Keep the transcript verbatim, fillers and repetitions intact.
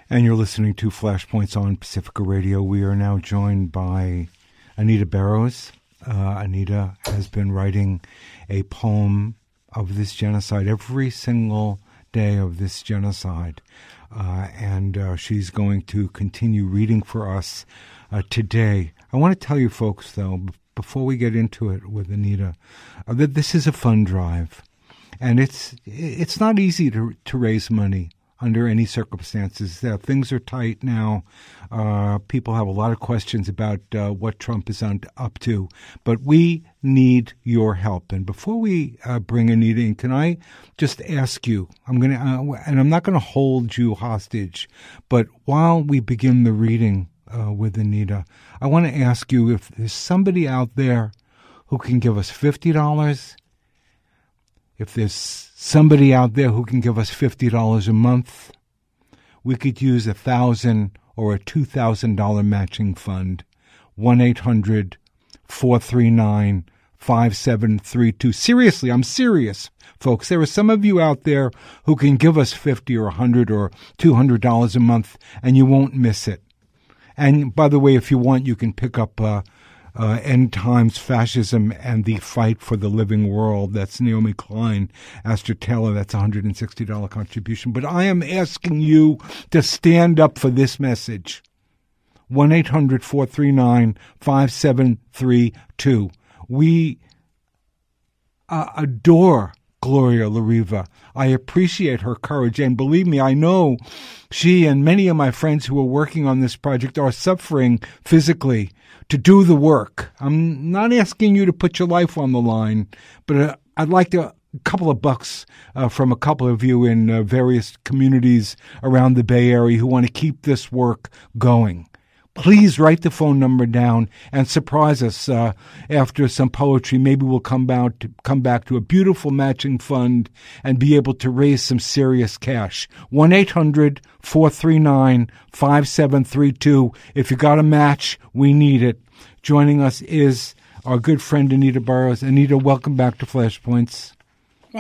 And you're listening to Flashpoints on Pacifica Radio. We are now joined by Anita Barrows. Uh, Anita has been writing a poem of this genocide every single day of this genocide. Uh, and uh, she's going to continue reading for us uh, today. I want to tell you folks, though, b- before we get into it with Anita, uh, that this is a fund drive. And it's it's not easy to to raise money under any circumstances. Uh, things are tight now. Uh, people have a lot of questions about uh, what Trump is on, up to. But we need your help. And before we uh, bring Anita in, can I just ask you, I'm going to, uh, and I'm not going to hold you hostage, but while we begin the reading uh, with Anita, I want to ask you if there's somebody out there who can give us fifty dollars, if there's somebody out there who can give us fifty dollars a month, we could use a one thousand dollars or a two thousand dollars matching fund. one eight hundred four three nine five seven three two. Seriously, I'm serious, folks. There are some of you out there who can give us fifty dollars or one hundred dollars or two hundred dollars a month, and you won't miss it. And by the way, if you want, you can pick up uh, Uh, End Times Fascism and the Fight for the Living World. That's Naomi Klein. Astor Taylor, that's a one hundred sixty dollars contribution. But I am asking you to stand up for this message. one eight hundred four three nine five seven three two. We uh, adore Gloria La Riva. I appreciate her courage, and believe me, I know she and many of my friends who are working on this project are suffering physically to do the work. I'm not asking you to put your life on the line, but uh, I'd like to, a couple of bucks uh, from a couple of you in uh, various communities around the Bay Area who want to keep this work going. Please write the phone number down and surprise us uh, after some poetry. Maybe we'll come back, to, come back to a beautiful matching fund and be able to raise some serious cash. one eight hundred four three nine five seven three two. If you got a match, we need it. Joining us is our good friend Anita Barrows. Anita, welcome back to Flashpoints.